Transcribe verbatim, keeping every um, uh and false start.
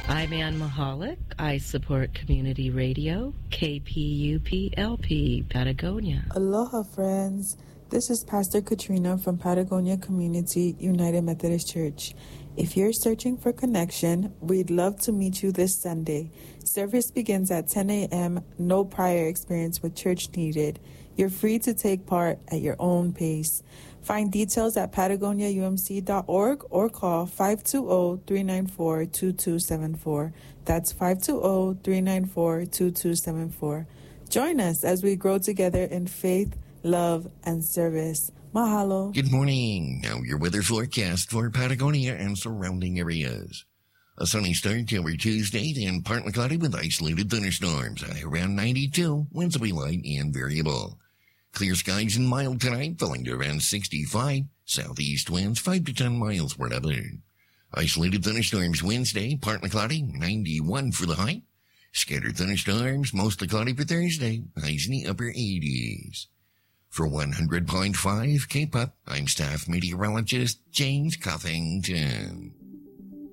I'm Ann Mahalik. I support community radio, K P U P L P, Patagonia. Aloha, friends. This is Pastor Katrina from Patagonia Community United Methodist Church. If you're searching for connection, we'd love to meet you this Sunday. Service begins at ten a.m., no prior experience with church needed. You're free to take part at your own pace. Find details at patagonia u m c dot org or call five two zero, three nine four, two two seven four. That's five two zero, three nine four, two two seven four. Join us as we grow together in faith, love, and service. Mahalo. Good morning. Now your weather forecast for Patagonia and surrounding areas. A sunny start to our Tuesday, then partly cloudy with isolated thunderstorms. High around ninety-two, winds will be light and variable. Clear skies and mild tonight, falling to around sixty-five. Southeast winds five to ten miles per hour. Isolated thunderstorms Wednesday, partly cloudy, ninety-one for the high. Scattered thunderstorms, mostly cloudy for Thursday, highs in the upper eighties. For one hundred point five K-Pop, I'm staff meteorologist James Coffington.